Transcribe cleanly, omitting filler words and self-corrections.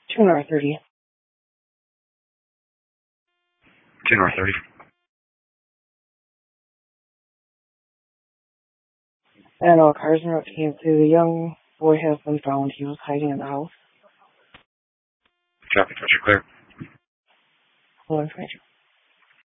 2 North 30. 2 North 30. And all cars and route came through. The young boy has been found. He was hiding in the house. Traffic, clear. Full information.